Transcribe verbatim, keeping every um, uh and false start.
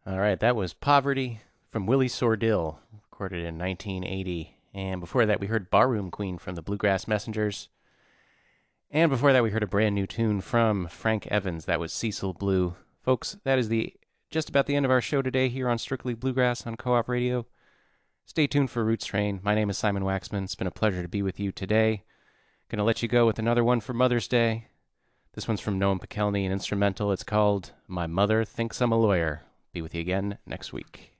All right, that was Poverty from Willie Sordill, recorded in nineteen eighty. And before that, we heard Barroom Queen from the Bluegrass Messengers. And before that, we heard a brand new tune from Frank Evans. That was Cecil Blue. Folks, that is the just about the end of our show today here on Strictly Bluegrass on Co-op Radio. Stay tuned for Roots Train. My name is Simon Waxman. It's been a pleasure to be with you today. Going to let you go with another one for Mother's Day. This one's from Noam Pikelny, an instrumental. It's called My Mother Thinks I'm a Lawyer. Be with you again next week.